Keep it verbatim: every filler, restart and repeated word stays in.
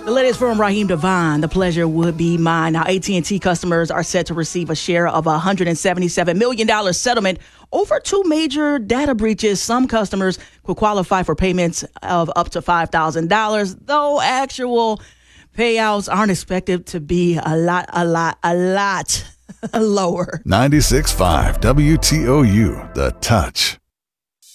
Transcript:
The latest from Raheem DeVaughn, the pleasure would be mine. Now, A T and T customers are set to receive a share of a one hundred seventy-seven million dollars settlement over two major data breaches. Some customers could qualify for payments of up to five thousand dollars, though actual payouts aren't expected to be a lot, a lot, a lot lower. ninety-six point five W T O U, The Touch.